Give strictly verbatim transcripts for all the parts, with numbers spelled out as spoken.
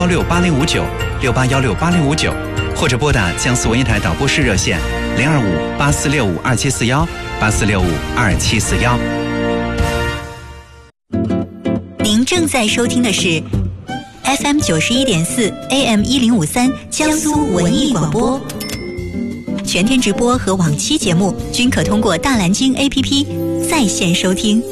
幺六八零五九六八幺六八零五九，或者拨打江苏文艺台导播室热线零二五八四六五二七四幺八四六五二七四幺。 您正在收听的是 F M 九十一点四 A M 一零五三江苏文艺广播，全天直播和往期节目均可通过大蓝鲸 A P P 在线收听。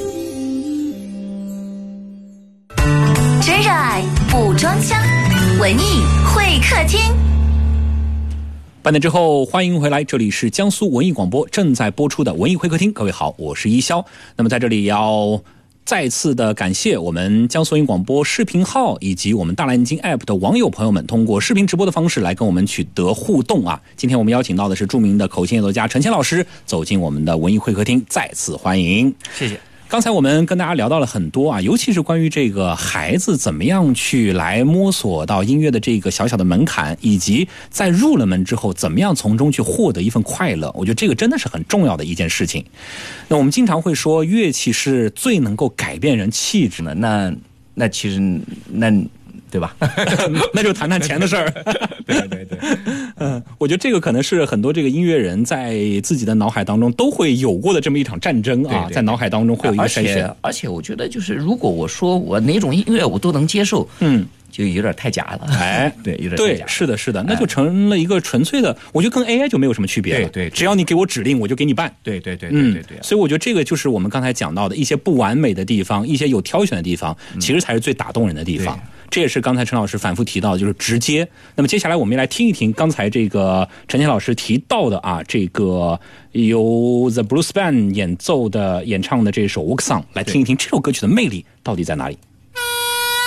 真热爱不装腔，文艺会客厅。 半点之后，欢迎回来，这里是江苏文艺广播正在播出的文艺会客厅。各位好，我是一潇。那么在这里要再次的感谢我们江苏文艺广播视频号以及我们大蓝鲸 App 的网友朋友们，通过视频直播的方式来跟我们取得互动啊。今天我们邀请到的是著名的口琴演奏家陈谦老师，走进我们的文艺会客厅，再次欢迎。 谢谢。 刚才我们跟大家聊到了很多啊，尤其是关于这个孩子怎么样去来摸索到音乐的这个小小的门槛，以及在入了门之后怎么样从中去获得一份快乐，我觉得这个真的是很重要的一件事情。那我们经常会说乐器是最能够改变人气质的， 那那其实那对吧？ 那就谈谈钱的事儿。 对对对， 嗯，我觉得这个可能是很多这个音乐人在自己的脑海当中都会有过的这么一场战争啊，对对对，在脑海当中会有一个筛选。 而且而且我觉得就是如果我说我哪种音乐我都能接受，嗯，就有点太假了。 哎， 对，有点太假了。 对，是的，是的，那就成了一个纯粹的，我觉得跟 A I 就没有什么区别了。 对 对, 对， 只要你给我指令，我就给你办。 对对对对对 对, 对、 嗯。所以我觉得这个就是我们刚才讲到的一些不完美的地方，一些有挑选的地方，其实才是最打动人的地方。嗯，这也是刚才陈老师反复提到的，就是直接。那么接下来我们来听一听刚才这个陈谦老师提到的啊，这个由 The Blues Band 演奏的演唱的这首 Walk Song， 来听一听这首歌曲的魅力到底在哪里。